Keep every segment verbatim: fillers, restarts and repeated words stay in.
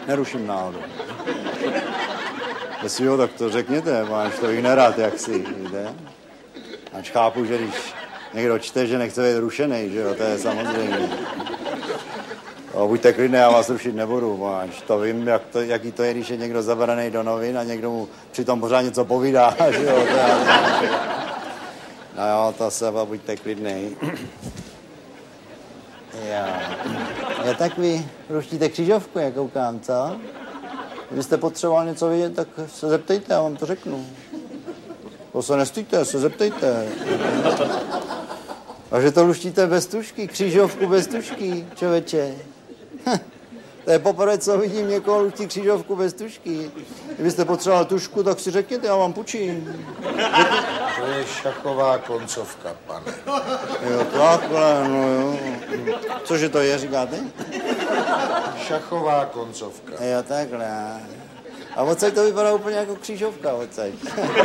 neruším náhodou. Jestli jo, tak to řekněte, máš to jich nerad, jak si, víte? Ač chápu, že když někdo čte, že nechce být rušený, že jo, to je samozřejmě. O, buďte klidné, já vás rušit nebudu, máš. To vím, jak to, jaký to je, když je někdo zabraný do novin a někdo mu přitom pořád něco povídá, že jo, to je... No jo, to se, buďte klidnej. Jo. Je tak vy ruštíte křižovku, jak koukám, co? Kdybyste potřeboval něco vědět, tak se zeptejte, já vám to řeknu. To se nestýďte, se zeptejte. Takže to luštíte bez tušky, křižovku bez tušky, člověče. To je poprvé, co vidím někoho luští křižovku bez tušky. Kdybyste potřeboval tušku, tak si řekněte, já vám půjčím. To je šachová koncovka, pane. Jo, takhle, no jo. Cože to je, říkáte? Šachová koncovka. Jo, takhle. A odsaď to vypadá úplně jako křížovka, odsaď.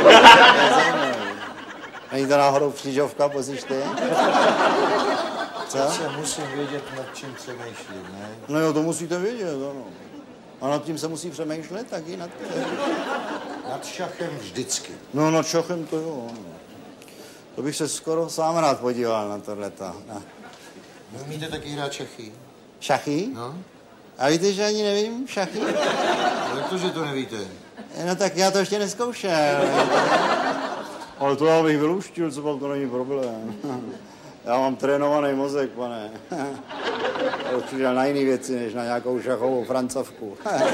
Není to náhodou křížovka, pozjište? Co? Se musím vědět, nad čím přemýšlím, ne? No jo, to musíte vědět, ano. A nad tím se musí přemýšlet taky, nad tím. Nad šachem vždycky. No, nad šachem to jo, ano. To bych se skoro sám rád podíval na tohleto. No. Vy umíte taky hrát šachy? Šachy? No. A víte, že ani nevím šachy? Jak to, že to nevíte? No tak já to ještě neskoušel. Ale to já bych vyluštil, co pak to není problém. Já mám trénovaný mozek, pane. Já už přišel na jiné věci, než na nějakou šachovou francovku.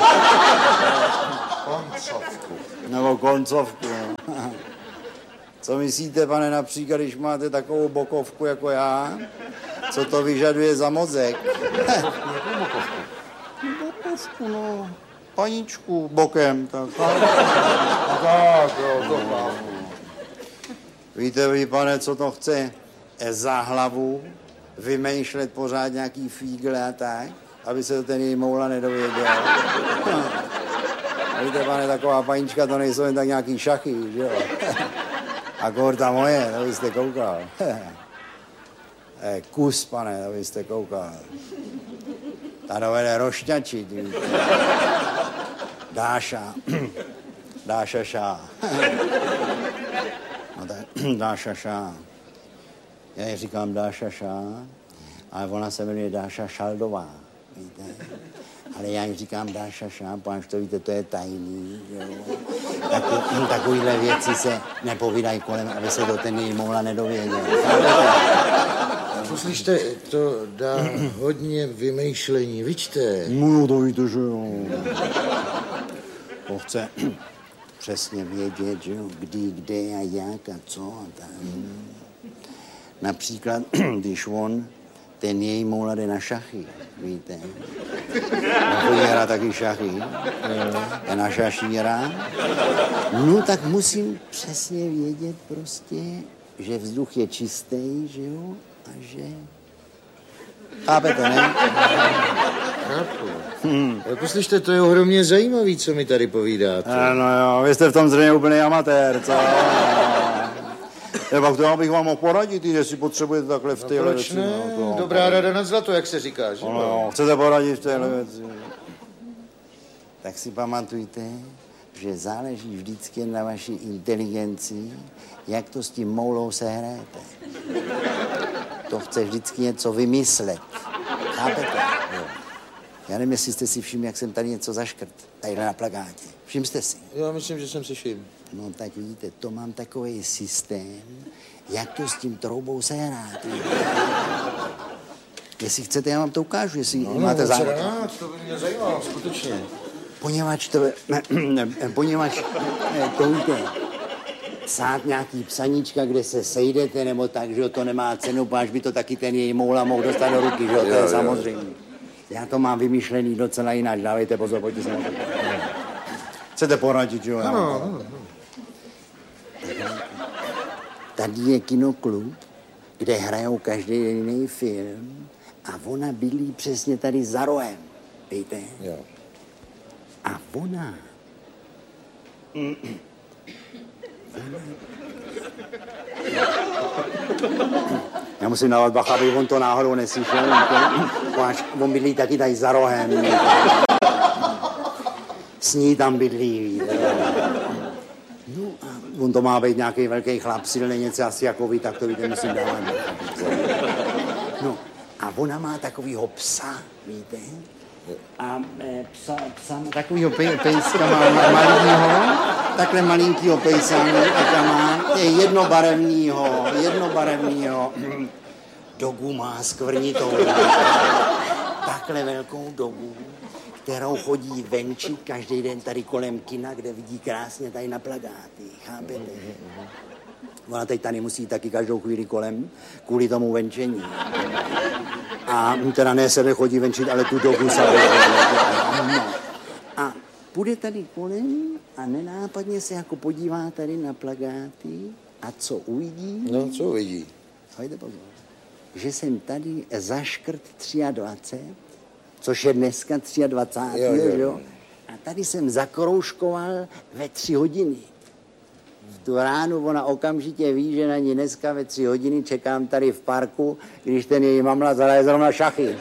Koncovku. Nebo koncovku, no. Co myslíte, pane, například, když máte takovou bokovku jako já? Co to vyžaduje za mozek? Jakou bokovku? Bokovku, no. Paničku bokem, tak. Tak, jo, to mám. Víte vy, pane, co to chce? Za hlavu vymýšlet pořád nějaký fígle a tak, aby se to ten její moula nedověděl. Víte, pane, taková panička, to nejsou jen tak nějaký šachy, že jo? A korta moje, to byste koukal. Kus, pane, to byste koukal. Ta dovede rošťačit, víte. Dáša. Dáša šá. No tak, Dáša šá. Já ji říkám Dáša šá, ale ona se jmenuje Dáša Šaldová, víte. Ale já ji říkám Dáša šá, protože to víte, to je tajný, jo. Taky, takovýhle věci se nepovídají kolem, aby se to ten její mohla nedověděl. Poslyšte, to dá hodně vymýšlení, vyčte. No, to víte, že jo. To chce přesně vědět, že jo, kdy, kde a jak a co a tak. Například, když on, ten její moula jde na šachy, víte. On hra taky šachy, je na šašíra. No tak musím přesně vědět prostě, že vzduch je čistý, že jo, a že... Chápete, ne? Chápu. Hmm. Ale poslyšte, to je ohromně zajímavý, co mi tady povídáte. No jo, vy jste v tom zřejmě úplný amatér, co? Pak to bych vám mohl poradit, jestli potřebujete takhle v no téhle věci. Ne? No, to dobrá rada na zlato, jak se říká, že? No, no, chcete poradit v téhle věci. Tak si pamatujte, že záleží vždycky na vaší inteligenci, jak to s tím moulou sehrajete. To chce vždycky něco vymyslet. Chápete? Jo. Já nevím, jestli jste si všimli, jak jsem tady něco zaškrt. Tadyhle na plakátě. Všiml jste si? Já myslím, že jsem si všiml. No tak vidíte, to mám takový systém, jak to s tím troubou sehrát. Jestli chcete, já vám to ukážu, jestli no, máte zájem. No, to by mě zajímalo, skutečně. Poněvadž to, poněvadž to víte, psát nějaký psaníčka, kde se sejdete, nebo tak, že to nemá cenu, až by to taky ten její moula mohl dostat do ruky, že jo, to je samozřejmě. Já to mám vymyšlený docela jinak, dávejte pozor, pojďte se na to. Chcete poradit, jo? Ano, ano. Tady je kinoklub, kde hrajou každý jiný film a ona bydlí přesně tady za rohem, víte? Jo. A ona... ona... Já musím dávat bacha, aby on to náhodou neslyšel, víte? On bydlí taky tady za rohem. s ní tam bydlí, víte. No a on to má být nějaký velký chlap, silný něco asi jako vy, tak to víte, musím dávat. No a ona má takovýho psa, víte. A e, psa, psa, takovýho pej, pejska má malýho, takhle malinkýho pejsa, má je jednobarevnýho, jednobarevnýho. Dogu má skvrnitou, takhle velkou dogu, kterou chodí venčit každý den tady kolem kina, kde vidí krásně tady na plakáty, chápete? Ona teď tady musí taky každou chvíli kolem, kvůli tomu venčení. A teda ne sebe chodí venčit, ale tu dobu sebe. No. A půjde tady kolem a nenápadně se jako podívá tady na plakáty a co uvidí? No, co uvidí? Hojde pozor. Že jsem tady zaškrt dvacet tři, což je dneska dvacátého třetího Jo, jo. jo? A tady jsem zakroužkoval ve tři hodiny. V tu ránu ona okamžitě ví, že na ní dneska ve tři hodiny čekám tady v parku, když ten její mamla zahraje zrovna šachy.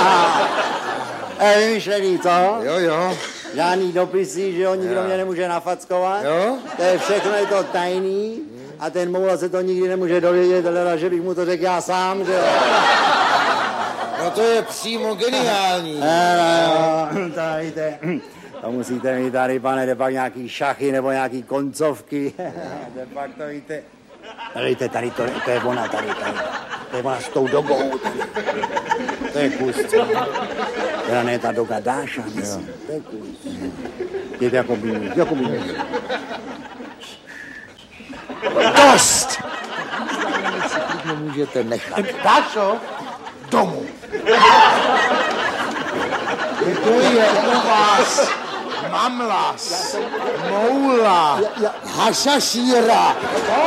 E, vymyšlený, co? Jo, jo. Žádný dopisy, že jo, nikdo jo. mě nemůže nafackovat. Jo? To je všechno, je to tajný. A ten moula se to nikdy nemůže dovědět, ale že bych mu to řekl já sám, že jo. No to je přímo geniální. Ne, ne, jo, to víte, to musíte mít tady, pane, de pak nějaký šachy nebo nějaký koncovky. De pak to víte. Tady, víte, tady to, to je ona, tady, tady. To je ona s tou dogou, tady. To je kus, co? Teda ne ta doga Dáša, myslím. To je kus. Je to jako by, jako by. Dost! Nemůžete nechat. Dášo, Domů. To je u vás mamlas, moula, hašašíra.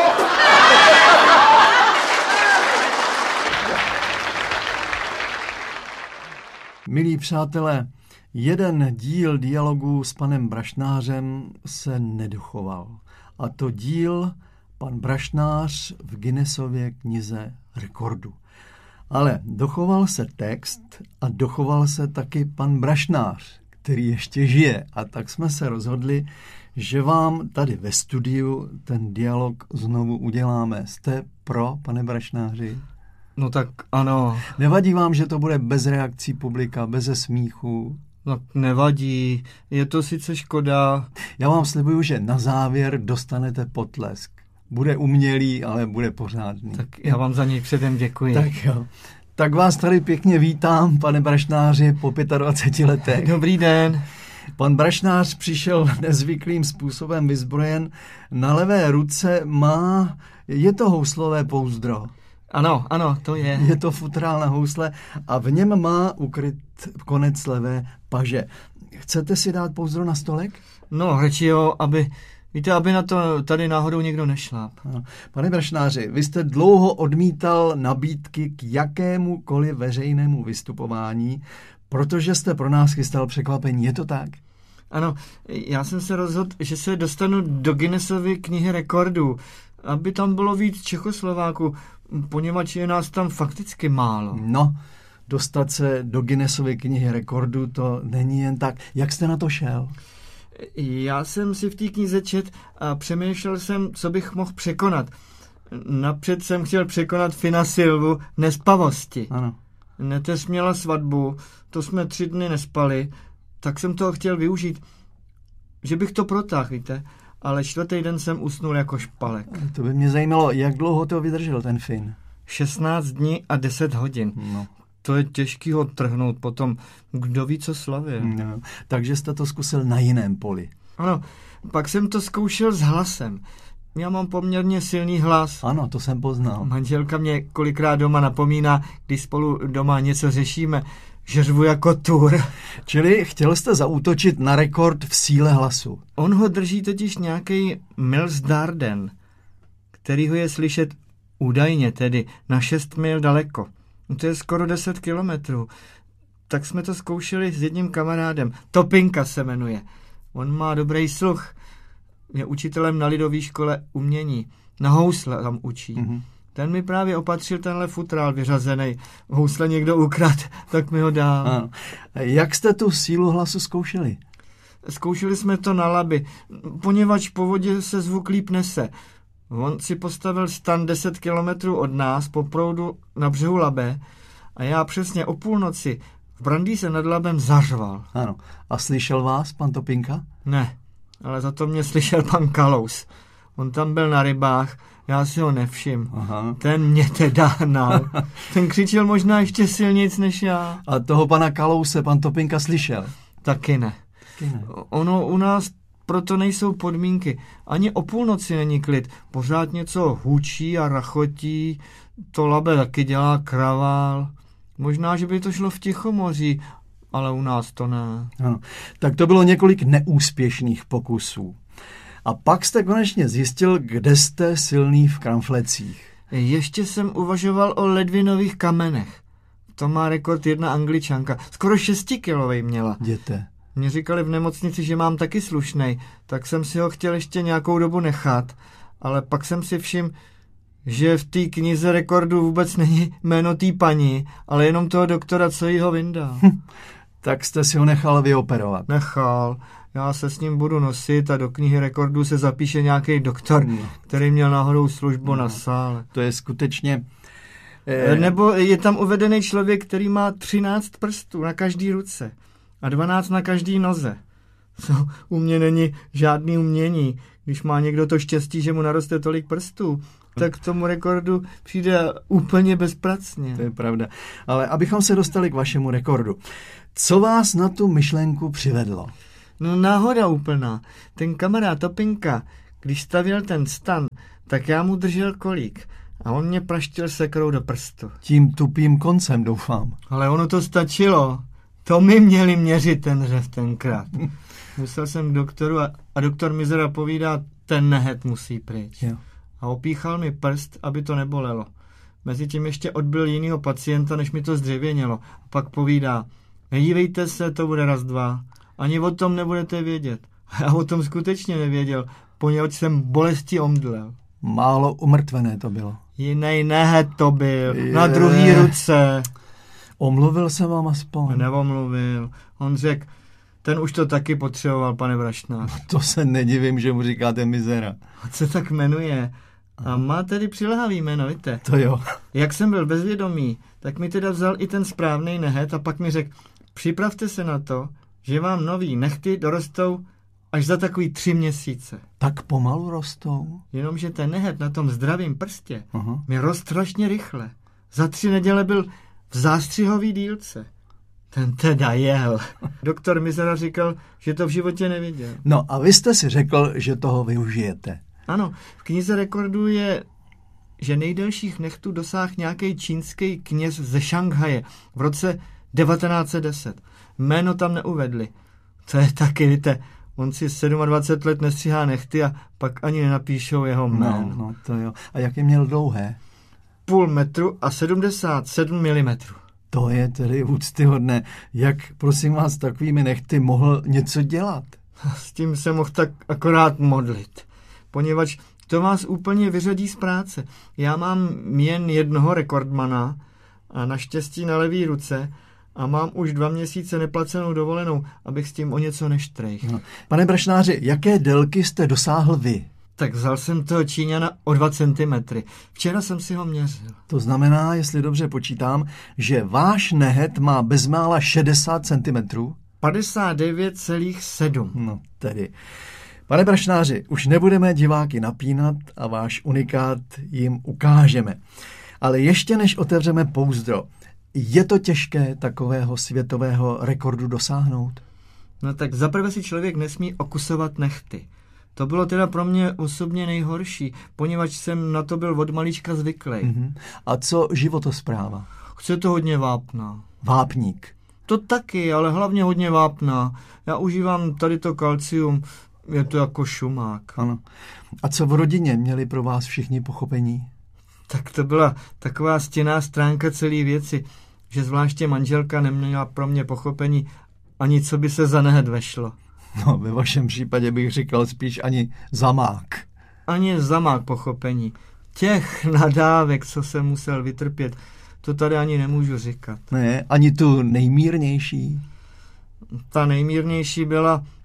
Milí přátelé, jeden díl dialogu s panem Brašnářem se nedochoval. A to díl pan Brašnář v Guinnessově knize rekordů. Ale dochoval se text a dochoval se taky pan Brašnář, který ještě žije. A tak jsme se rozhodli, že vám tady ve studiu ten dialog znovu uděláme. Jste pro, pane Brašnáři? No tak ano. Nevadí vám, že to bude bez reakcí publika, beze smíchu? No nevadí, je to sice škoda. Já vám slibuju, že na závěr dostanete potlesk. Bude umělý, ale bude pořádný. Tak já vám za něj předem děkuji. Tak jo. Tak vás tady pěkně vítám, pane Brašnáři, po dvaceti pěti letech. Dobrý den. Pan Brašnář přišel nezvyklým způsobem vyzbrojen. Na levé ruce má, je to houslové pouzdro. Ano, ano, to je. Je to futrál na housle a v něm má ukryt konec levé paže. Chcete si dát pouzdro na stolek? No, radši jo, aby, víte, aby na to tady náhodou někdo nešláp. Ano. Pane Brašnáři, vy jste dlouho odmítal nabídky k jakémukoliv veřejnému vystupování, protože jste pro nás chystal překvapení. Je to tak? Ano, já jsem se rozhodl, že se dostanu do Guinnessovy knihy rekordů, aby tam bylo víc Čechoslováků, poněvadž je nás tam fakticky málo. No, dostat se do Guinnessovy knihy rekordů, to není jen tak. Jak jste na to šel? Já jsem si v té knize čet a přemýšlel jsem, co bych mohl překonat. Napřed jsem chtěl překonat Fina Silvu nespavosti. Ano. Neteř měla svatbu, to jsme tři dny nespali, tak jsem toho chtěl využít, že bych to protáhl, víte, ale čtvrtý den jsem usnul jako špalek. To by mě zajímalo, jak dlouho to vydržel ten Fin? šestnáct dní a deset hodin. No. To je těžký ho trhnout potom, kdo ví, co slavě. No. Takže jste to zkusil na jiném poli. Ano, pak jsem to zkoušel s hlasem. Já mám poměrně silný hlas. Ano, to jsem poznal. Manželka mě kolikrát doma napomíná, když spolu doma něco řešíme, že řvu jako tur. Čili chtěl jste zaútočit na rekord v síle hlasu. On ho drží totiž nějaký Miles Darden, který ho je slyšet údajně tedy na šest mil daleko. To je skoro deset kilometrů. Tak jsme to zkoušeli s jedním kamarádem. Topinka se jmenuje. On má dobrý sluch. Je učitelem na lidové škole umění. Na housle tam učí. Mm-hmm. Ten mi právě opatřil tenhle futrál vyřazený. Housle někdo ukrad, tak mi ho dá. Ano. Jak jste tu sílu hlasu zkoušeli? Zkoušeli jsme to na Labi, poněvadž po vodě se zvuk líp nese. On si postavil stan deset kilometrů od nás po proudu na břehu Labe a já přesně o půlnoci v Brandýse nad Labem zařval. Ano. A slyšel vás pan Topinka? Ne, ale za to mě slyšel pan Kalous. On tam byl na rybách, já si ho nevšim. Aha. Ten mě teda hnal. Ten křičel možná ještě silnějc než já. A toho pana Kalouse pan Topinka slyšel? Taky ne. Taky ne. Ono u nás proto nejsou podmínky. Ani o půlnoci není klid. Pořád něco hučí a rachotí. To Labe taky dělá kravál. Možná, že by to šlo v Tichomoří, ale u nás to ne. Ano. Tak to bylo několik neúspěšných pokusů. A pak jste konečně zjistil, kde jste silný v kramflecích. Ještě jsem uvažoval o ledvinových kamenech. To má rekord jedna Angličanka. Skoro šestikilovej měla. Jděte. Mně říkali v nemocnici, že mám taky slušnej, tak jsem si ho chtěl ještě nějakou dobu nechat. Ale pak jsem si všiml, že v té knize rekordů vůbec není jméno té paní, ale jenom toho doktora, co jí ho vyndal. Hm, tak jste si ho nechal vyoperovat. Nechal. Já se s ním budu nosit a do knihy rekordů se zapíše nějaký doktor, no. který měl náhodou službu no. na sále. To je skutečně... Eh... Nebo je tam uvedený člověk, který má třináct prstů na každý ruce a dvanáct na každý noze. Co u mě není žádný umění. Když má někdo to štěstí, že mu naroste tolik prstů, tak k tomu rekordu přijde úplně bezpracně. To je pravda. Ale abychom se dostali k vašemu rekordu. Co vás na tu myšlenku přivedlo? No náhoda úplná. Ten kamarád Topinka, když stavěl ten stan, tak já mu držel kolík a on mě praštil sekrou do prstu. Tím tupým koncem, doufám. Ale ono to stačilo. To mi měli měřit ten řev tenkrát. Musel jsem k doktoru a, a doktor Mizera povídá, ten nehet musí pryč. Jo. A opíchal mi prst, aby to nebolelo. Mezitím ještě odbyl jinýho pacienta, než mi to zdřevěnělo. A pak povídá, nedívejte se, to bude raz, dva. Ani o tom nebudete vědět. A já o tom skutečně nevěděl, poněvadž jsem bolestí omdlel. Málo umrtvené to bylo. Jinej nehet to byl, Je. na druhý ruce. Omluvil jsem vám aspoň? Neomluvil. On řekl, ten už to taky potřeboval, pane Brašnář. To se nedivím, že mu říkáte Mizera. A co tak jmenuje? A má tedy přilehavý jméno, víte? To jo. Jak jsem byl bezvědomý, tak mi teda vzal i ten správný nehet a pak mi řekl, připravte se na to, že vám nový nechty dorostou až za takový tři měsíce. Tak pomalu rostou? Jenomže ten nehet na tom zdravém prstě uh-huh. mi rost strašně rychle. Za tři neděle byl v zástřihový dílce. Ten teda jel. Doktor Mizera říkal, že to v životě neviděl. No a vy jste si řekl, že toho využijete. Ano, v knize rekordů je, že nejdelších nechtů dosáhl nějaký čínský kněz ze Šanghaje v roce devatenáct set deset. Jméno tam neuvedli. To je taky, víte, on si dvacet sedm let nestříhá nechty a pak ani nenapíšou jeho jméno. No, no to jo. A jak je měl dlouhé? Půl metru a sedmdesát sedm milimetrů. To je tedy úctyhodné. Jak, prosím vás, takovými nechty mohl něco dělat? S tím se mohl tak akorát modlit. Poněvadž to vás úplně vyřadí z práce. Já mám jen jednoho rekordmana a naštěstí na levý ruce a mám už dva měsíce neplacenou dovolenou, abych s tím o něco neštrejch. No. Pane Brašnáři, jaké délky jste dosáhl vy? Tak vzal jsem toho Číňana o dva centimetry. Včera jsem si ho měřil. To znamená, jestli dobře počítám, že váš nehet má bezmála šedesát centimetrů? padesát devět celá sedm. No tedy. Pane Brašnáři, už nebudeme diváky napínat a váš unikát jim ukážeme. Ale ještě než otevřeme pouzdro, je to těžké takového světového rekordu dosáhnout? No tak zaprvé si člověk nesmí okusovat nechty. To bylo teda pro mě osobně nejhorší, poněvadž jsem na to byl od malička zvyklý. Mm-hmm. A co životospráva? Chce to hodně vápna. Vápník? To taky, ale hlavně hodně vápna. Já užívám tady to kalcium, je to jako šumák. Ano. A co v rodině, měli pro vás všichni pochopení? Tak to byla taková stěnná stránka celé věci, že zvláště manželka neměla pro mě pochopení ani co by se za nehet vešlo. No, ve vašem případě bych říkal spíš ani zamák. Ani zamák pochopení. Těch nadávek, co jsem musel vytrpět, to tady ani nemůžu říkat. Ne, ani tu nejmírnější? Ta nejmírnější byla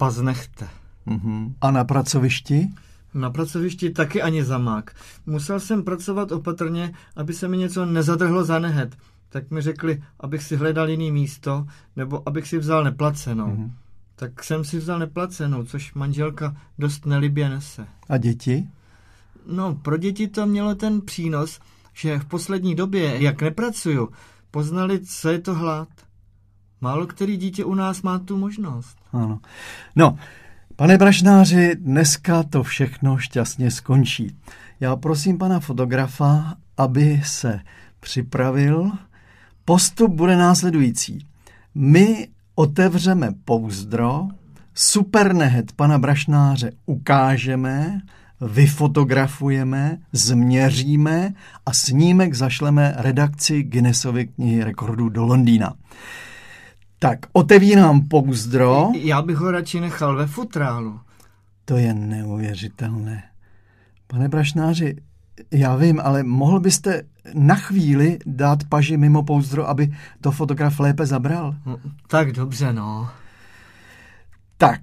pas nechte. Mm-hmm. A na pracovišti? Na pracovišti taky ani zamák. Musel jsem pracovat opatrně, aby se mi něco nezadrhlo za nehet. Tak mi řekli, abych si hledal jiný místo, nebo abych si vzal neplacenou. Mm-hmm. Tak jsem si vzal neplacenou, což manželka dost nelibě nese. A děti? No, pro děti to mělo ten přínos, že v poslední době, jak nepracuju, poznali, co je to hlad. Málo který dítě u nás má tu možnost. Ano. No, pane Brašnáři, dneska to všechno šťastně skončí. Já prosím pana fotografa, aby se připravil. Postup bude následující. My otevřeme pouzdro, super nehet pana Brašnáře ukážeme, vyfotografujeme, změříme a snímek zašleme redakci Guinnessovy knihy rekordů do Londýna. Tak, otevírám pouzdro. Já bych ho radši nechal ve futrálu. To je neuvěřitelné. Pane Brašnáři, já vím, ale mohl byste na chvíli dát paži mimo pouzdro, aby to fotograf lépe zabral? No, tak dobře, no. Tak.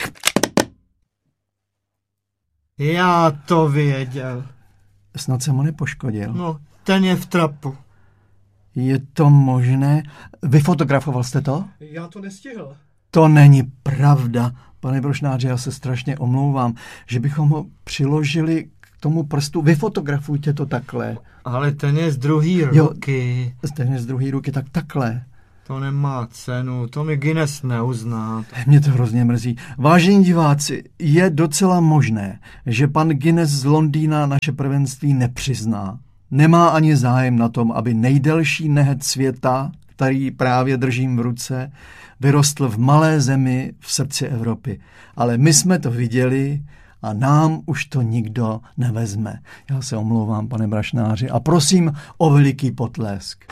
Já to věděl. Snad jsem ho nepoškodil. No, ten je v trapu. Je to možné? Vyfotografoval jste to? Já to nestihl. To není pravda. Pane Brašnáři, já se strašně omlouvám, že bychom ho přiložili k tomu prstu. Vyfotografujte to takhle. Ale ten je z druhé ruky. Jo, ten je z druhé ruky, tak takhle. To nemá cenu, to mi Guinness neuzná. Mě to hrozně mrzí. Vážení diváci, je docela možné, že pan Guinness z Londýna naše prvenství nepřizná. Nemá ani zájem na tom, aby nejdelší nehet světa, který právě držím v ruce, vyrostl v malé zemi v srdci Evropy. Ale my jsme to viděli a nám už to nikdo nevezme. Já se omlouvám, pane Brašnáři, a prosím o veliký potlesk.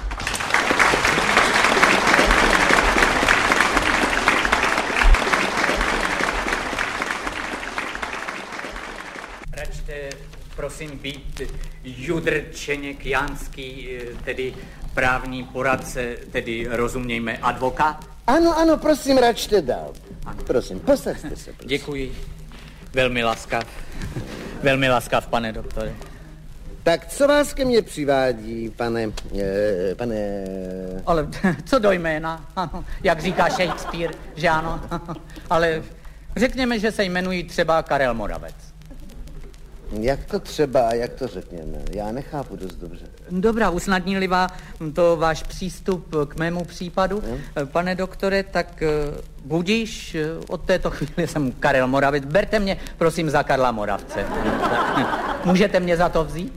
Račte, prosím, být Judr Čeněk Janský, tedy právní poradce, tedy rozumějme advokát. Ano, ano, prosím, račte dál. Ano. Prosím, posaďte se, prosím. Děkuji. Velmi laskav. Velmi laskav, pane doktore. Tak co vás ke mně přivádí, pane... Eh, pane... Ale co do jména, ano, jak říká Shakespeare, že ano. Ale řekněme, že se jmenují třeba Karel Moravec. Jak to třeba, jak to řekněme? Já nechápu dost dobře. Dobrá, usnadní-li vám to váš přístup k mému případu, hmm? Pane doktore, tak budíš, od této chvíli jsem Karel Moravec. Berte mě, prosím, za Karla Moravce. Můžete mě za to vzít?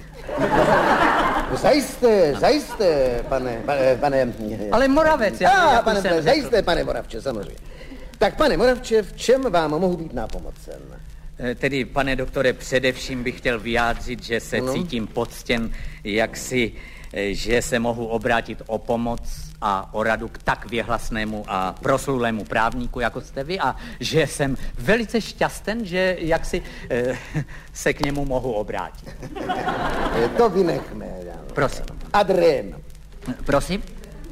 Zajisté, zajisté, pane, pane, pane... Ale Moravec, jak, ah, jak pane, jsem řekl. Zajisté, pane Moravče, samozřejmě. Tak, pane Moravče, v čem vám mohu být nápomocen? Tedy, pane doktore, především bych chtěl vyjádřit, že se no. cítím poctěn, jak si, že se mohu obrátit o pomoc a o radu k tak věhlasnému a proslulému právníku, jako jste vy, a že jsem velice šťasten, že jak si eh, se k němu mohu obrátit. To vynechme. Prosím. Ad rem. Prosím?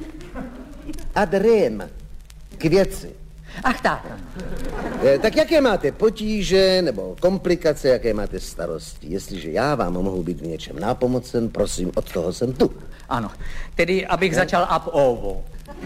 Ad rem. K věci. Ach tak. Tak jaké máte potíže nebo komplikace, jaké máte starosti? Jestliže já vám mohu být v něčem nápomocen, prosím, od toho jsem tu. Ano, tedy abych ne? začal ab ovo.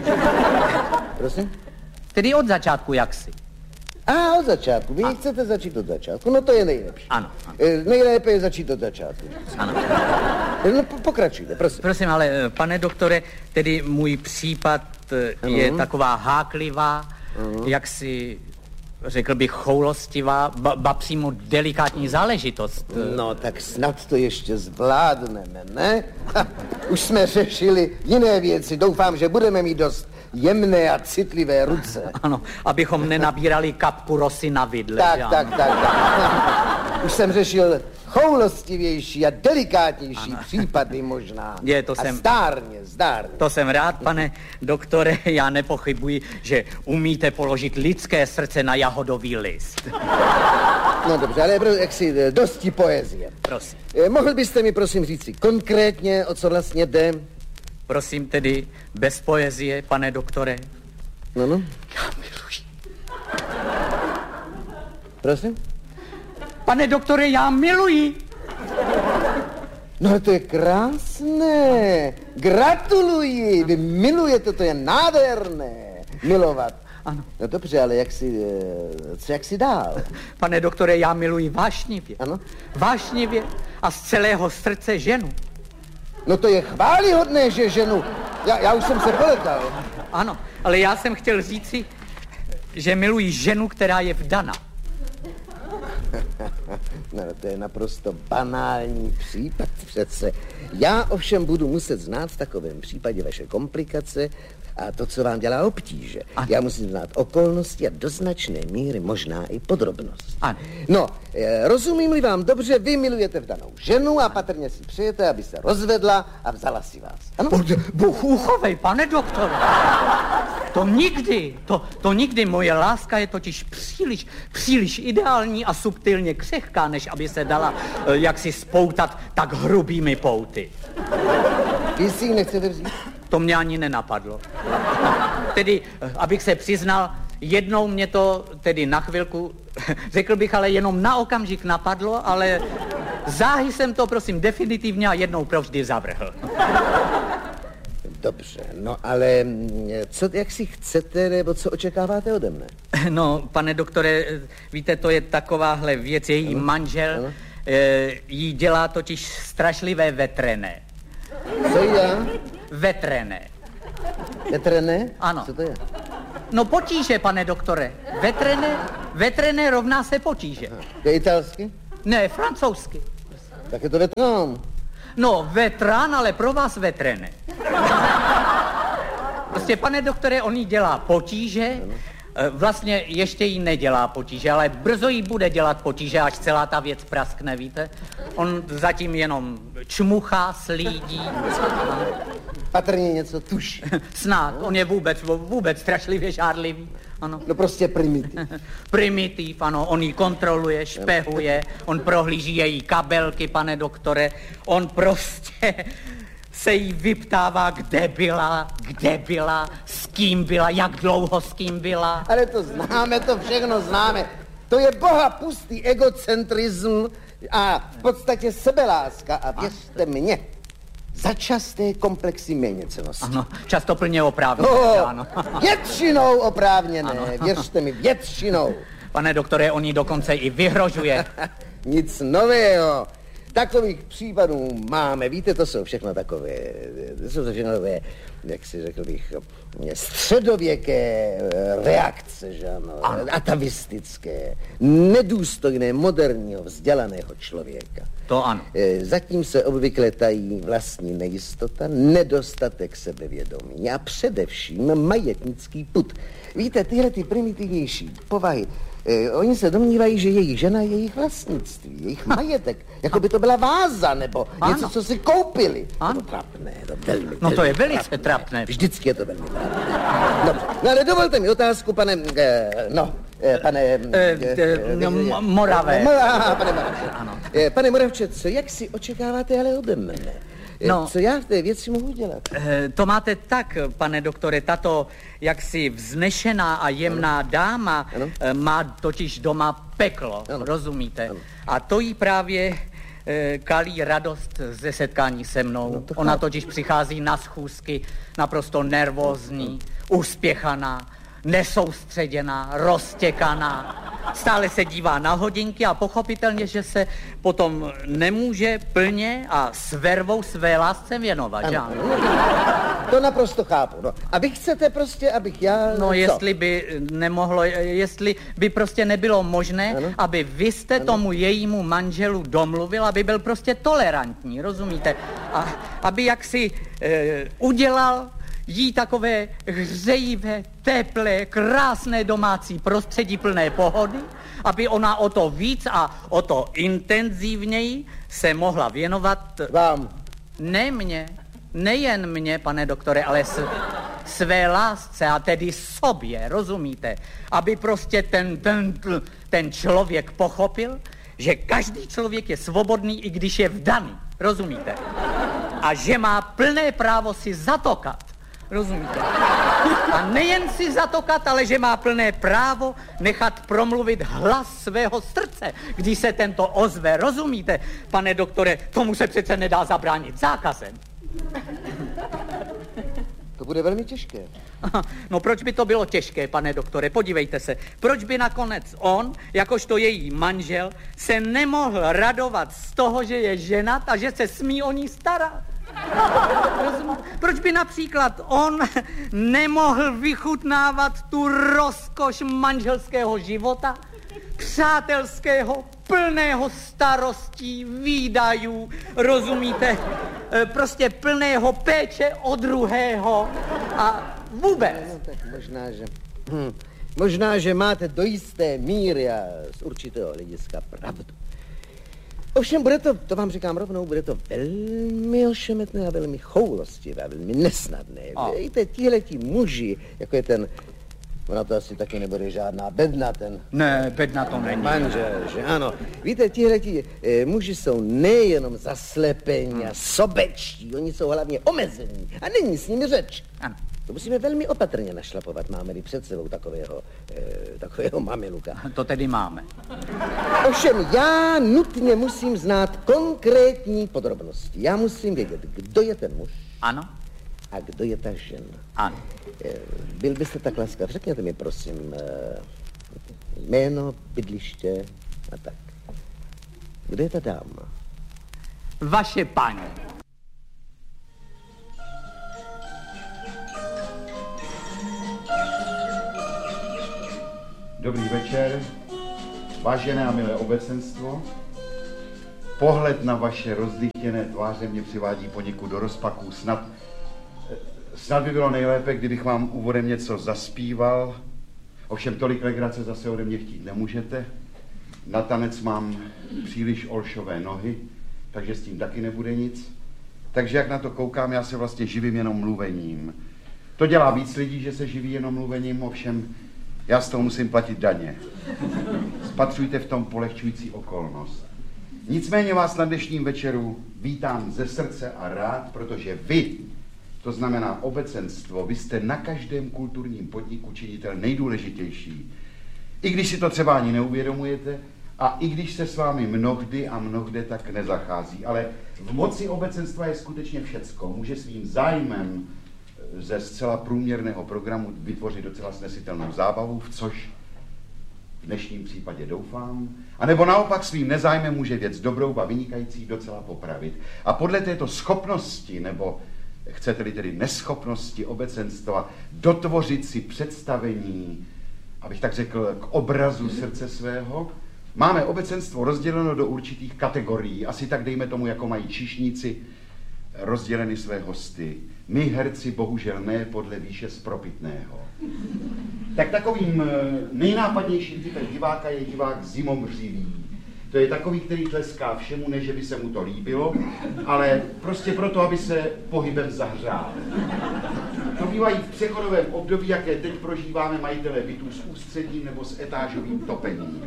Prosím? Tedy od začátku jaksi. A od začátku, vy a. chcete začít od začátku, no to je nejlepší. Ano. ano. Nejlépe je začít od začátku. Ano. No pokračujte, prosím. Prosím, ale pane doktore, tedy můj případ ano. je taková háklivá, Uh-huh. jak si, řekl bych, choulostivá, ba, ba přímo delikátní záležitost. No, tak snad to ještě zvládneme, ne? Ha, už jsme řešili jiné věci. Doufám, že budeme mít dost jemné a citlivé ruce. Ano, abychom nenabírali kapku rosy na vidle. Tak, tak, tak, tak, tak. Už jsem řešil choulostivější a delikátnější ano. případy možná. Je, to a jsem... zdárně, zdárně. To jsem rád, pane doktore, já nepochybuji, že umíte položit lidské srdce na jahodový list. No dobře, ale jak si dosti poezie. Prosím. Mohl byste mi prosím říci konkrétně, o co vlastně jde? Prosím tedy, bez poezie, pane doktore. No, no. Já miluji. Prosím? Pane doktore, já miluji. No to je krásné. Gratuluji. Vy milujete, to je nádherné. Milovat. Ano. No dobře, ale jak si, co jak si dál? Pane doktore, já miluji vášnivě. Ano? Vášnivě a z celého srdce ženu. No to je chválihodné, že ženu. Já, já už jsem se poletal. Ano, ale já jsem chtěl říci, že miluji ženu, která je vdana. No, to je naprosto banální případ přece. Já ovšem budu muset znát v takovém případě vaše komplikace a to, co vám dělá obtíže. Ano. Já musím znát okolnosti a do značné míry možná i podrobnost. Ano. No, rozumím-li vám dobře, vy milujete vdanou ženu a patrně si přejete, aby se rozvedla a vzala si vás. Ano? Bůh uchovej, pane doktore. To nikdy, to, to nikdy. Moje láska je totiž příliš, příliš ideální a subtilně křehká, než aby se dala jaksi spoutat tak hrubými pouty. Vy si ji nechcete vzít? To mě ani nenapadlo. Tedy, abych se přiznal, jednou mě to tedy na chvilku, řekl bych, ale jenom na okamžik napadlo, ale záhy jsem to, prosím, definitivně a jednou provždy zavrhl. Dobře, no ale co, jak si chcete, nebo co očekáváte ode mne? No, pane doktore, víte, to je takováhle věc, její ano, manžel ano. E, jí dělá totiž strašlivé vetrené. Co já? Vetrené. Vetrené? Ano. Co to je? No potíže, pane doktore. Vetrené, vetrené rovná se potíže. Aha. To je italsky? Ne, francouzsky. Tak je to vetrán. No, vetrán, ale pro vás vetrené. Prostě, pane doktore, on jí dělá potíže, ano. Vlastně ještě jí nedělá potíže, ale brzo jí bude dělat potíže, až celá ta věc praskne, víte? On zatím jenom čmuchá, slídí. Patrně něco tuší. Snad, on je vůbec, vůbec strašlivě žádlivý. Ano. No prostě primitiv. Primitiv, ano, on ji kontroluje, špehuje, on prohlíží její kabelky, pane doktore, on prostě se jí vyptává, kde byla, kde byla, s kým byla, jak dlouho s kým byla. Ale to známe, to všechno známe. To je boha pustý egocentrism a v podstatě sebeláska a věřte mně, začasté komplexy méněcennosti. Ano, často plně oprávněné, no, ano. Většinou oprávněné, ano. Věřte mi, většinou. Pane doktore, on jí dokonce i vyhrožuje. Nic nového. Takových případů máme, víte, to jsou všechno takové, to jsou všechno takové, jak si řekl bych, středověké reakce, že ano, atavistické, nedůstojné moderního vzdělaného člověka. To ano. Zatím se obvykle tají vlastní nejistota, nedostatek sebevědomí a především majetnický pud. Víte, tyhle ty primitivnější povahy, Eh, oni se domnívají, že jejich žena je jejich vlastnictví, jejich majetek, jako by to byla váza, nebo ano. něco, co si koupili. Ano. To trapné, to velmi, No to velmi je velice trapné. trapné. Vždycky je to velmi trapné. No, no ale dovolte mi otázku, pane, eh, no, eh, pane... Eh, eh, no, m- Morave. Mora, pane Moravče. Ano. Eh, pane Moravče, co, jak si očekáváte ale ode mne? No, co já v té věci mohu dělat? To máte tak, pane doktore, tato jaksi vznešená a jemná ano. dáma ano. má totiž doma peklo, ano. rozumíte? Ano. A to jí právě e, kalí radost ze setkání se mnou. No, to Ona totiž přichází na schůzky naprosto nervózní, uspěchaná, nesoustředěná, roztěkaná. Stále se dívá na hodinky a pochopitelně, že se potom nemůže plně a s vervou své lásce věnovat. Ano. To naprosto chápu. No. A vy chcete prostě, abych já... No, co? jestli by nemohlo, jestli by prostě nebylo možné, ano. aby vy jste ano. tomu jejímu manželu domluvil, aby byl prostě tolerantní, rozumíte? A aby jaksi e, udělal jí takové hřejivé, teplé, krásné domácí prostředí plné pohody, aby ona o to víc a o to intenzivněji se mohla věnovat... Vám. Ne mně, nejen mně, pane doktore, ale s, své lásce a tedy sobě, rozumíte? Aby prostě ten, ten, ten člověk pochopil, že každý člověk je svobodný, i když je vdaný, rozumíte? A že má plné právo si zatokat. Rozumíte? A nejen si zatokat, ale že má plné právo nechat promluvit hlas svého srdce, když se tento ozve. Rozumíte, pane doktore, tomu se přece nedá zabránit zákazem. To bude velmi těžké. No proč by to bylo těžké, pane doktore? Podívejte se, proč by nakonec on, jakožto její manžel, se nemohl radovat z toho, že je ženat a že se smí o ní starat? Proč by například on nemohl vychutnávat tu rozkoš manželského života, přátelského, plného starostí, výdajů, rozumíte, prostě plného péče o druhého a vůbec. No, tak možná, že... Hm, možná, že máte do jisté míry a z určitého hlediska pravdu. Ovšem, bude to, to vám říkám rovnou, bude to velmi ošemetné a velmi choulostivé a velmi nesnadné. A. Víte, tihleti muži, jako je ten, ona to asi taky nebude žádná bedna, ten... Ne, bedna to není. Manžel, že ano. Víte, tihleti e, muži jsou nejenom zaslepení a sobečtí, oni jsou hlavně omezení a není s nimi řeč. Ano. To musíme velmi opatrně našlapovat, máme-li před sebou takového, e, takového mamiluka. To tedy máme. Ovšem, já nutně musím znát konkrétní podrobnosti. Já musím vědět, kdo je ten muž. Ano. A kdo je ta žena. Ano. E, byl byste tak laskav, řekněte mi, prosím, e, jméno, bydliště a tak. Kde je ta dáma? Vaše paní. Dobrý večer, vážené a milé obecenstvo. Pohled na vaše rozdychtěné tváře mě přivádí poněkud do rozpaků. Snad, snad by bylo nejlépe, kdybych vám úvodem něco zaspíval. Ovšem tolik legrace zase ode mě chtít nemůžete. Na tanec mám příliš olšové nohy, takže s tím taky nebude nic. Takže jak na to koukám, já se vlastně živím jenom mluvením. To dělá víc lidí, že se živí jenom mluvením, ovšem já z toho musím platit daně. Spatřujte v tom polehčující okolnost. Nicméně vás na dnešním večeru vítám ze srdce a rád, protože vy, to znamená obecenstvo, vy jste na každém kulturním podniku činitel nejdůležitější. I když si to třeba ani neuvědomujete a i když se s vámi mnohdy a mnohde tak nezachází. Ale v moci obecenstva je skutečně všecko. Může svým zájmem ze zcela průměrného programu vytvořit docela snesitelnou zábavu, v což v dnešním případě doufám, anebo naopak svým nezájmem může věc dobrou a vynikající docela popravit. A podle této schopnosti, nebo chcete-li tedy neschopnosti obecenstva, dotvořit si představení, abych tak řekl, k obrazu srdce svého, máme obecenstvo rozděleno do určitých kategorií, asi tak dejme tomu, jako mají číšníci rozděleny své hosty. My herci bohužel ne podle výše spropitného. Tak takovým nejnápadnějším typem diváka je divák zimomřivý. To je takový, který tleská všemu, ne že by se mu to líbilo, ale prostě proto, aby se pohybem zahřál. To bývají v přechodovém období, jaké teď prožíváme majitelé bytů s ústředním nebo s etážovým topením.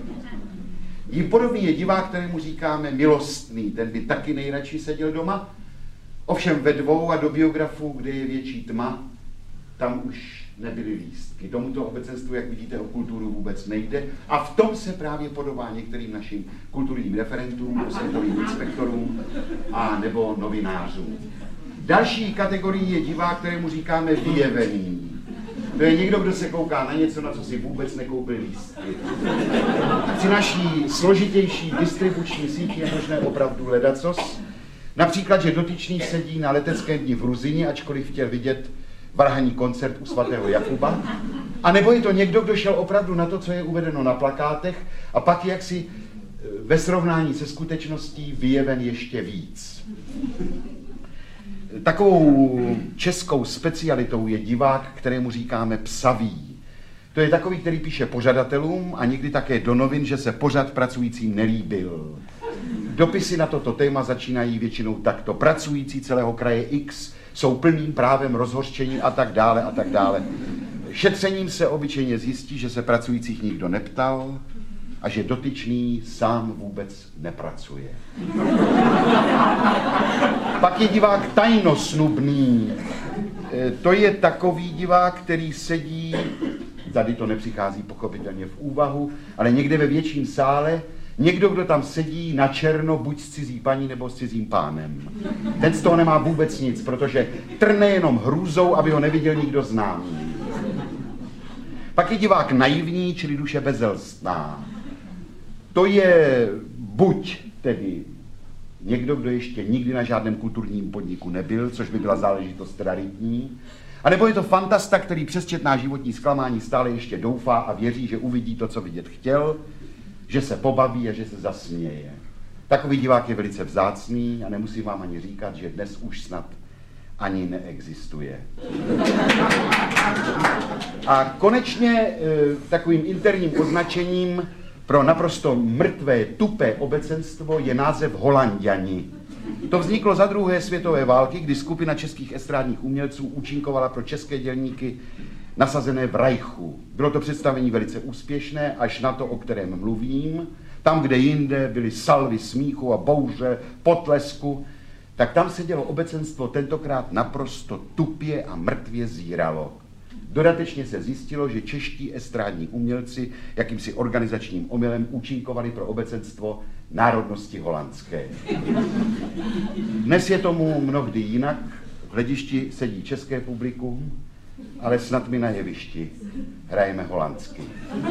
Jím podobný je divák, kterému říkáme milostný, ten by taky nejradši seděl doma. Ovšem ve dvou a do biografů, kde je větší tma, tam už nebyly lístky. Tomuto obecenstvu, jak vidíte, o kulturu vůbec nejde a v tom se právě podobá některým našim kulturním referentům, osvětovým inspektorům a nebo novinářům. Další kategorii je divák, kterému říkáme vyjevený. To je někdo, kdo se kouká na něco, na co si vůbec nekoupil lístky. Při naší složitější distribuční síti je možné opravdu ledacos. Například, že dotyčný sedí na leteckém dni v Ruzině, ačkoliv chtěl vidět varhaní koncert u svatého Jakuba. A nebo je to někdo, kdo šel opravdu na to, co je uvedeno na plakátech a pak jaksi ve srovnání se skutečností vyjeven ještě víc. Takovou českou specialitou je divák, kterému říkáme psavý. To je takový, který píše pořadatelům a někdy také do novin, že se pořad pracujícím nelíbil. Dopisy na toto téma začínají většinou takto. Pracující celého kraje X jsou plným právem rozhořčení a tak dále a tak dále. Šetřením se obyčejně zjistí, že se pracujících nikdo neptal a že dotyčný sám vůbec nepracuje. Pak je divák tajnosnubný. To je takový divák, který sedí, tady to nepřichází pochopitelně v úvahu, ale někde ve větším sále, někdo, kdo tam sedí na černo, buď s cizí paní, nebo s cizím pánem. Ten z toho nemá vůbec nic, protože trne jenom hrůzou, aby ho neviděl nikdo známý. Pak je divák naivní, čili duše bezelstná. To je buď tedy někdo, kdo ještě nikdy na žádném kulturním podniku nebyl, což by byla záležitost raritní, anebo je to fantasta, který přes četná životní zklamání stále ještě doufá a věří, že uvidí to, co vidět chtěl, že se pobaví a že se zasměje. Takový divák je velice vzácný a nemusím vám ani říkat, že dnes už snad ani neexistuje. A konečně takovým interním označením pro naprosto mrtvé, tupé obecenstvo je název Holanďani. To vzniklo za druhé světové války, kdy skupina českých estrádních umělců účinkovala pro české dělníky nasazené v Reichu. Bylo to představení velice úspěšné, až na to, o kterém mluvím. Tam, kde jinde byly salvy smíchu a bouře, potlesku, tak tam se dělo obecenstvo tentokrát naprosto tupě a mrtvě zíralo. Dodatečně se zjistilo, že čeští estrádní umělci jakýmsi organizačním omylem účinkovali pro obecenstvo národnosti holandské. Dnes je tomu mnohdy jinak, v hledišti sedí české publikum, ale snad mi na jevišti hrajeme holandsky.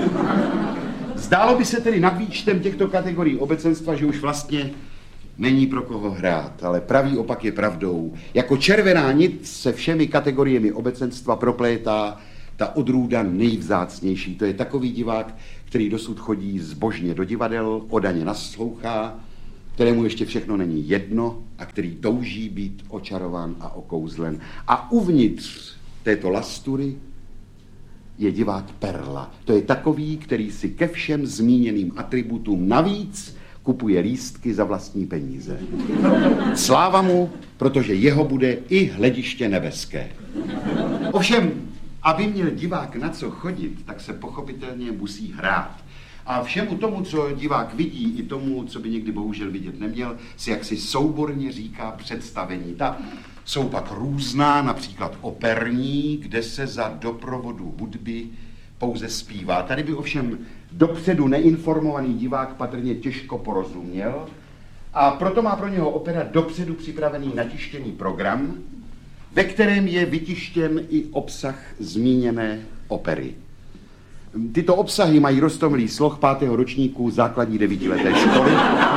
Zdálo by se tedy nad výčtem těchto kategorií obecenstva, že už vlastně není pro koho hrát, ale pravý opak je pravdou. Jako červená nit se všemi kategoriemi obecenstva proplétá ta odrůda nejvzácnější. To je takový divák, který dosud chodí zbožně do divadel, odaně naslouchá, kterému ještě všechno není jedno a který touží být očarován a okouzlen. A uvnitř této lastury je divák perla. To je takový, který si ke všem zmíněným atributům navíc kupuje lístky za vlastní peníze. Sláva mu, protože jeho bude i hlediště nebeské. Ovšem, aby měl divák na co chodit, tak se pochopitelně musí hrát. A všemu tomu, co divák vidí, i tomu, co by někdy bohužel vidět neměl, si jaksi souborně říká představení. Ta jsou pak různá, například operní, kde se za doprovodu hudby pouze zpívá. Tady by ovšem dopředu neinformovaný divák patrně těžko porozuměl a proto má pro něho opera dopředu připravený natištěný program, ve kterém je vytištěn i obsah zmíněné opery. Tyto obsahy mají roztomilý sloh pátého ročníku základní devítileté školy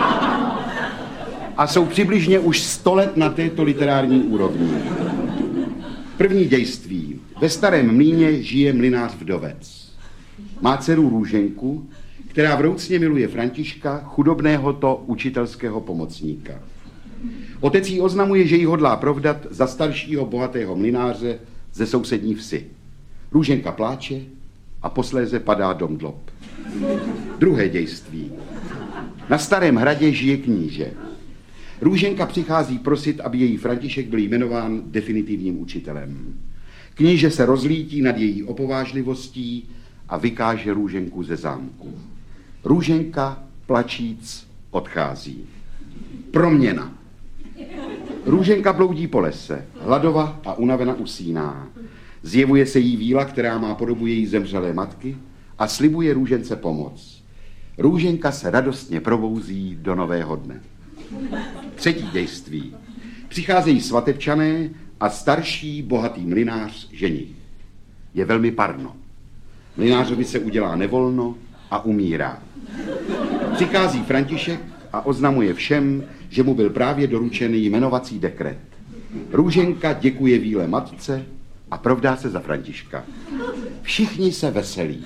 a jsou přibližně už sto let na této literární úrovni. První dějství. Ve Starém Mlýně žije mlynář vdovec. Má dceru Růženku, která vroucně miluje Františka, chudobného to učitelského pomocníka. Otec jí oznamuje, že ji hodlá provdat za staršího bohatého mlynáře ze sousední vsi. Růženka pláče a posléze padá domdlob. Druhé dějství. Na Starém hradě žije kníže. Růženka přichází prosit, aby její František byl jmenován definitivním učitelem. Kníže se rozlítí nad její opovážlivostí a vykáže Růženku ze zámku. Růženka, plačíc, odchází. Proměna. Růženka bloudí po lese, hladova a unavena usíná. Zjevuje se jí víla, která má podobu její zemřelé matky a slibuje Růžence pomoc. Růženka se radostně probouzí do nového dne. Třetí dějství. Přicházejí svatebčané a starší bohatý mlynář ženich. Je velmi parno. Mlynářovi se udělá nevolno a umírá. Přichází František a oznamuje všem, že mu byl právě doručen jmenovací dekret. Růženka děkuje víle matce a provdá se za Františka. Všichni se veselí.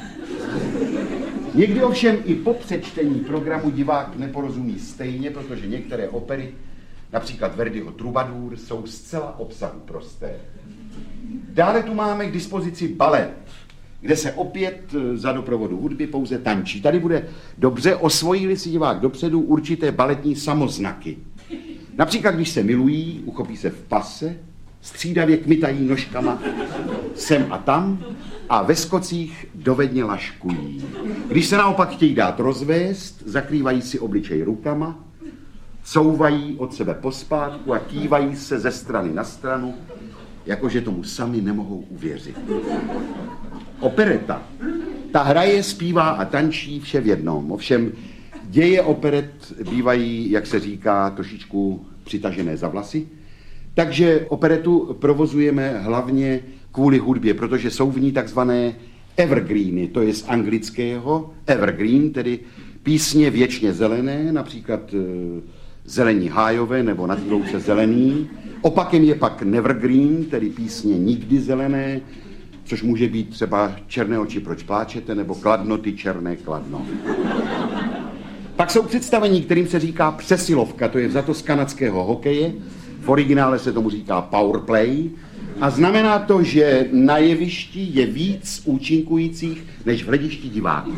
Někdy ovšem i po přečtení programu divák neporozumí stejně, protože některé opery, například Verdiho Troubadour, jsou zcela obsahu prosté. Dále tu máme k dispozici balet, kde se opět za doprovodu hudby pouze tančí. Tady bude dobře, osvojí si divák dopředu určité baletní samoznaky. Například, když se milují, uchopí se v pase, střídavě kmitají nožkama sem a tam a ve skocích dovedně laškují. Když se naopak chtějí dát rozvést, zakrývají si obličej rukama, couvají od sebe pospátku a kývají se ze strany na stranu, jakože tomu sami nemohou uvěřit. Opereta. Ta hraje, zpívá a tančí vše v jednom. Ovšem děje operet bývají, jak se říká, trošičku přitažené za vlasy. Takže operetu provozujeme hlavně kvůli hudbě, protože jsou v ní takzvané evergreeny, to je z anglického evergreen, tedy písně věčně zelené, například Zelení hájové nebo Na té louce zelený. Opakem je pak nevergreen, tedy písně nikdy zelené, což může být třeba Černé oči, proč pláčete, nebo Kladno, ty černé Kladno. Pak jsou představení, kterým se říká přesilovka, to je vzato z kanadského hokeje, v originále se tomu říká powerplay, a znamená to, že na jevišti je víc účinkujících než v hledišti diváků.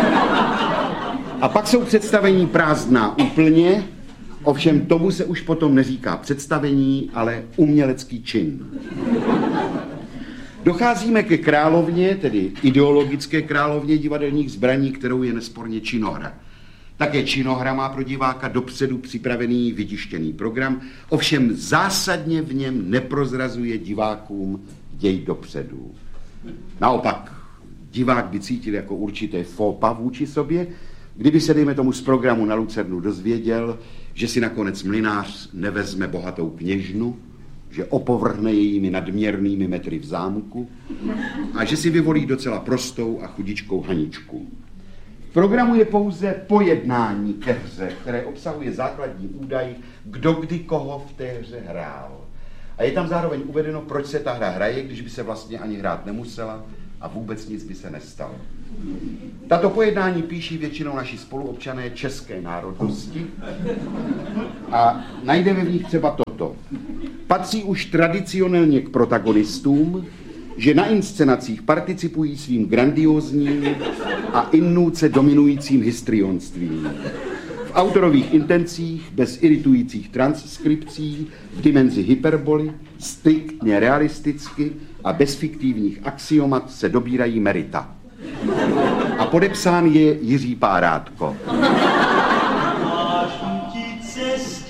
A pak jsou představení prázdná úplně, ovšem tomu se už potom neříká představení, ale umělecký čin. Docházíme ke královně, tedy ideologické královně divadelních zbraní, kterou je nesporně činohra. Také činohra má pro diváka dopředu připravený vytištěný program, ovšem zásadně v něm neprozrazuje divákům děj dopředu. Naopak, divák by cítil jako určité fópa vůči sobě, kdyby se, dejme tomu, z programu na Lucernu dozvěděl, že si nakonec mlynář nevezme bohatou kněžnu, že opovrhne jejími nadměrnými metry v zámku a že si vyvolí docela prostou a chudičkou Haničku. V programu je pouze pojednání ke hře, které obsahuje základní údaj, kdo kdy koho v té hře hrál. A je tam zároveň uvedeno, proč se ta hra hraje, když by se vlastně ani hrát nemusela a vůbec nic by se nestalo. Tato pojednání píší většinou naši spoluobčané české národnosti a najdeme v nich třeba toto. Patří už tradicionálně k protagonistům, že na inscenacích participují svým grandiózním a innůce dominujícím histrionstvím. V autorových intencích, bez iritujících transkripcí, v dimenzi hyperboly, striktně realisticky a bez fiktivních axiomat se dobírají merita. A podepsán je Jiří Párátko. Máš ti cesty